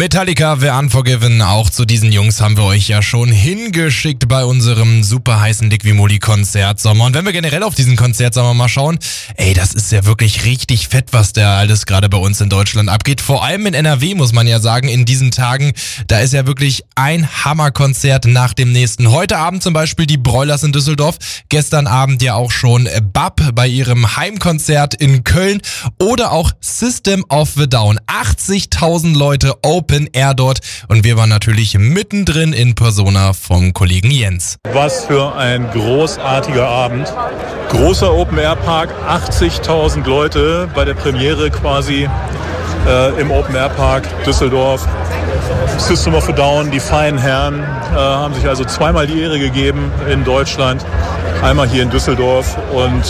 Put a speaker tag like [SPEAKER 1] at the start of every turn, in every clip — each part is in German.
[SPEAKER 1] Metallica, The Unforgiven, auch zu diesen Jungs haben wir euch ja schon hingeschickt bei unserem super heißen Liqui-Moly-Konzertsommer. Und wenn wir generell auf diesen Konzertsommer mal schauen, das ist ja wirklich richtig fett, was da alles gerade bei uns in Deutschland abgeht. Vor allem in NRW muss man ja sagen, in diesen Tagen, da ist ja wirklich ein Hammerkonzert nach dem nächsten. Heute Abend zum Beispiel die Broilers in Düsseldorf, gestern Abend ja auch schon BAP bei ihrem Heimkonzert in Köln oder auch System of the Down. 80.000 Leute Open Air dort und wir waren natürlich mittendrin in Persona vom Kollegen Jens.
[SPEAKER 2] Was für ein großartiger Abend. Großer Open Air Park, 80.000 Leute bei der Premiere quasi im Open Air Park Düsseldorf. System of a Down, die feinen Herren, haben sich also zweimal die Ehre gegeben in Deutschland, einmal hier in Düsseldorf und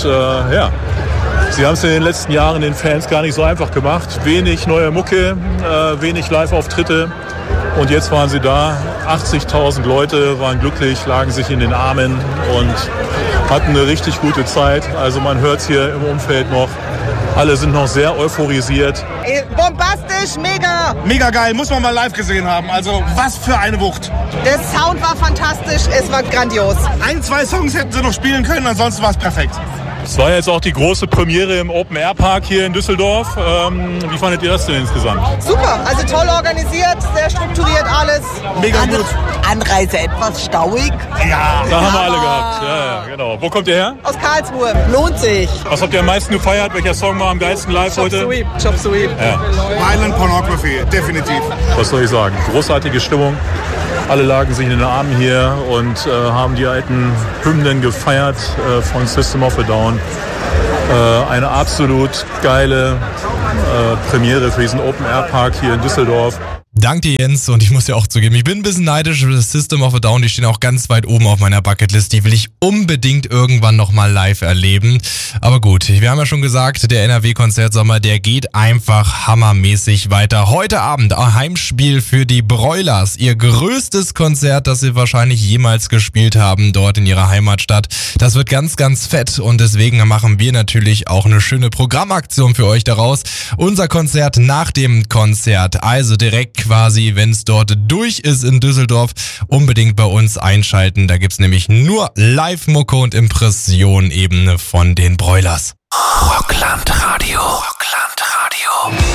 [SPEAKER 2] sie haben es in den letzten Jahren den Fans gar nicht so einfach gemacht. Wenig neue Mucke, wenig Live-Auftritte und jetzt waren sie da. 80.000 Leute waren glücklich, lagen sich in den Armen und hatten eine richtig gute Zeit. Also man hört es hier im Umfeld noch. Alle sind noch sehr euphorisiert.
[SPEAKER 3] Bombastisch, mega!
[SPEAKER 4] Mega geil, muss man mal live gesehen haben. Also was für eine Wucht.
[SPEAKER 3] Der Sound war fantastisch, es war grandios.
[SPEAKER 4] 1, 2 Songs hätten sie noch spielen können, ansonsten war es perfekt.
[SPEAKER 2] Es war jetzt auch die große Premiere im Open Air Park hier in Düsseldorf. Wie fandet ihr das denn insgesamt?
[SPEAKER 3] Super, also toll organisiert, sehr strukturiert alles.
[SPEAKER 4] Mega gut.
[SPEAKER 3] Anreise etwas stauig.
[SPEAKER 4] Ja,
[SPEAKER 2] Da haben wir alle gehabt. Ja, genau. Wo kommt ihr her?
[SPEAKER 3] Aus Karlsruhe, lohnt sich.
[SPEAKER 2] Was habt ihr am meisten gefeiert? Welcher Song war am geilsten live heute?
[SPEAKER 3] Chop Suey.
[SPEAKER 2] Ja.
[SPEAKER 4] Violent Pornography, definitiv.
[SPEAKER 2] Was soll ich sagen? Großartige Stimmung. Alle lagen sich in den Armen hier und haben die alten Hymnen gefeiert von System of a Down. Eine absolut geile Premiere für diesen Open Air Park hier in Düsseldorf.
[SPEAKER 1] Dank dir, Jens, und ich muss ja auch zugeben, ich bin ein bisschen neidisch. Das System of a Down, die stehen auch ganz weit oben auf meiner Bucketlist. Die will ich unbedingt irgendwann nochmal live erleben. Aber gut, wir haben ja schon gesagt, der NRW-Konzertsommer, der geht einfach hammermäßig weiter. Heute Abend ein Heimspiel für die Broilers. Ihr größtes Konzert, das sie wahrscheinlich jemals gespielt haben, dort in ihrer Heimatstadt. Das wird ganz, ganz fett und deswegen machen wir natürlich auch eine schöne Programmaktion für euch daraus. Unser Konzert nach dem Konzert, also direkt quasi, wenn es dort durch ist in Düsseldorf, unbedingt bei uns einschalten. Da gibt's nämlich nur Live-Mucke und Impression eben von den Broilers.
[SPEAKER 5] Rockland Radio.